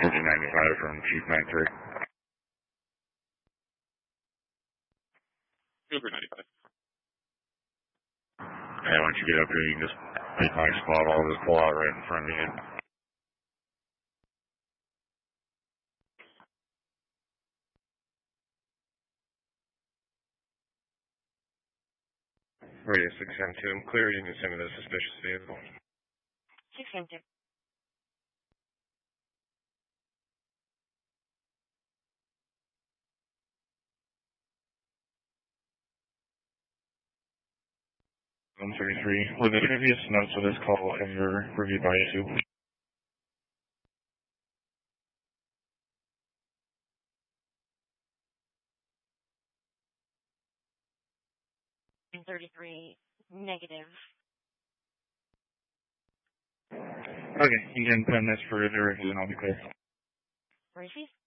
Engine 95 from Chief 93. Silver 95. And once you get up here, you can just take my spot. I'll just pull out right in front of you. Radio 672, clear you can send me the suspicious vehicle. 672. Were the previous notes of this call ever reviewed by you? 33 negative. Okay, you can pen this for the review and I'll be clear. Received.